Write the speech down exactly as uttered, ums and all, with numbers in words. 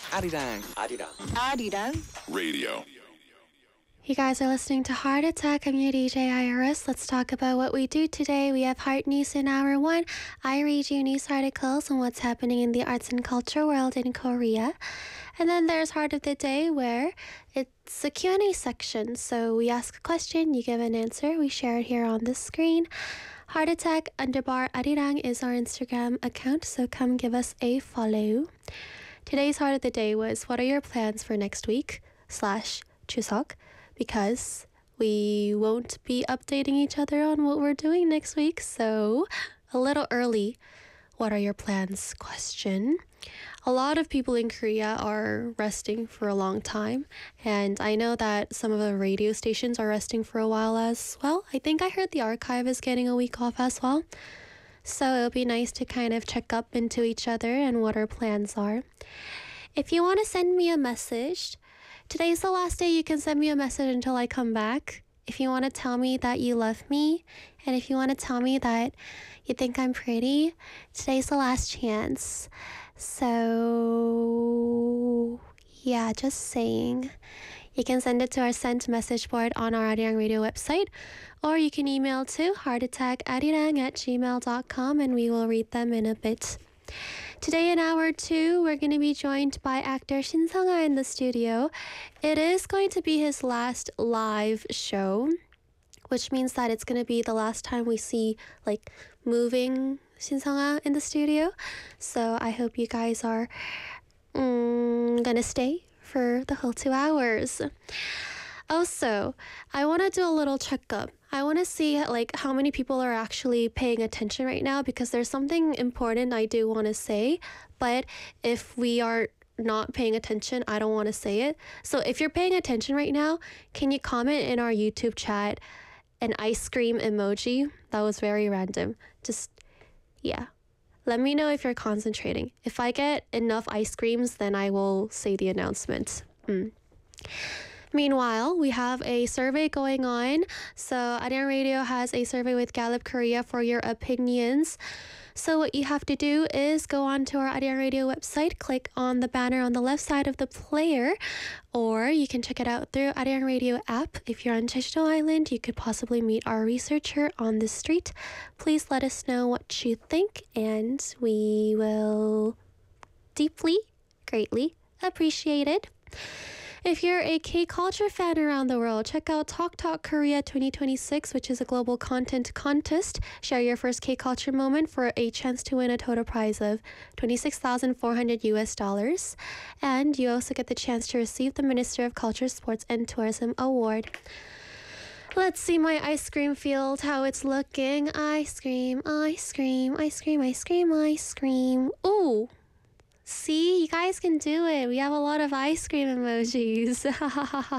Arirang. Arirang. Arirang. Radio. You guys are listening to Heart Attack. I'm your D J Iris. Let's talk about what we do today. We have Heart News in hour one. I read you news articles on what's happening in the arts and culture world in Korea. And then there's Heart of the Day, where it's a Q and A section. So we ask a question, you give an answer, we share it here on the screen. Heart Attack underbar Arirang is our Instagram account, so come give us a follow. Today's Heart of the Day was, what are your plans for next week slash Chuseok? Because we won't be updating each other on what we're doing next week, so a little early. What are your plans? Question. A lot of people in Korea are resting for a long time, and I know that some of the radio stations are resting for a while as well. I think I heard the archive is getting a week off as well. So it'll be nice to kind of check up into each other and what our plans are. If you want to send me a message, today's the last day you can send me a message until I come back. If you want to tell me that you love me, and if you want to tell me that you think I'm pretty, today's the last chance. So, yeah, just saying. You can send it to our sent message board on our Arirang Radio website, or you can email to heartattackarirang at gmail dot com, and we will read them in a bit. Today in hour two, we're going to be joined by actor Shin Sung-ha in the studio. It is going to be his last live show, which means that it's going to be the last time we see like moving Shin Sung-ha in the studio. So I hope you guys are mm, going to stay for the whole two hours. Also, I want to do a little checkup. I want to see like how many people are actually paying attention right now, because there's something important I do want to say, but if we are not paying attention, I don't want to say it. So if you're paying attention right now, can you comment in our YouTube chat an ice cream emoji? That was very random. Just, yeah. Let me know if you're concentrating. If I get enough ice creams, then I will say the announcement. Mm. Meanwhile, we have a survey going on. So Arirang Radio has a survey with Gallup Korea for your opinions. So what you have to do is go on to our Arirang Radio website, click on the banner on the left side of the player, or you can check it out through Arirang Radio app. If you're on Jeju Island, you could possibly meet our researcher on the street. Please let us know what you think, and we will deeply, greatly appreciate it. If you're a K-culture fan around the world, check out Talk Talk Korea twenty twenty-six, which is a global content contest. Share your first K-culture moment for a chance to win a total prize of twenty-six thousand four hundred U S dollars. And you also get the chance to receive the Minister of Culture, Sports and Tourism Award. Let's see my ice cream field, how it's looking. Ice cream, ice cream, ice cream, ice cream, ice cream. Ooh. See, you guys can do it. We have a lot of ice cream emojis.